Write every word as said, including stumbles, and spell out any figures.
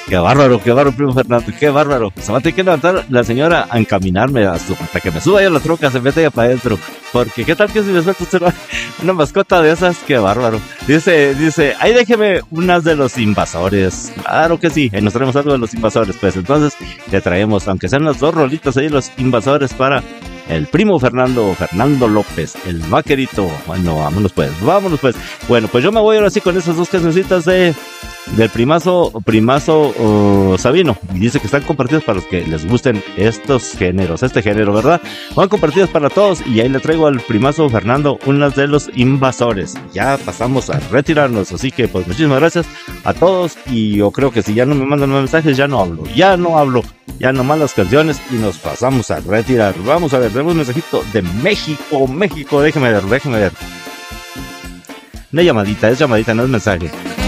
Qué bárbaro, qué bárbaro, primo Fernando, qué bárbaro. Se va a tener que levantar la señora a encaminarme hasta que me suba yo a la troca, se mete ya para adentro. Porque qué tal que si me suelta usted una mascota de esas, qué bárbaro. Dice, dice, ahí déjeme unas de los invasores. Claro que sí, ahí nos traemos algo de los invasores, pues entonces le traemos, aunque sean las dos rolitas ahí, los invasores para el primo Fernando, Fernando López, el vaquerito. Bueno, vámonos pues, vámonos pues. Bueno, pues yo me voy ahora sí con esas dos cancioncitas de del primazo, primazo uh, Sabino. Y dice que están compartidas para los que les gusten estos géneros, este género, ¿verdad? Van compartidas para todos y ahí le traigo al primazo Fernando unas de los invasores. Ya pasamos a retirarnos, así que pues muchísimas gracias a todos y yo creo que si ya no me mandan más mensajes, ya no hablo, ya no hablo, ya nomás las canciones y nos pasamos a retirar. Vamos a ver, tenemos un mensajito de México, México, déjeme ver, déjeme ver. Una llamadita, es llamadita, no es mensaje.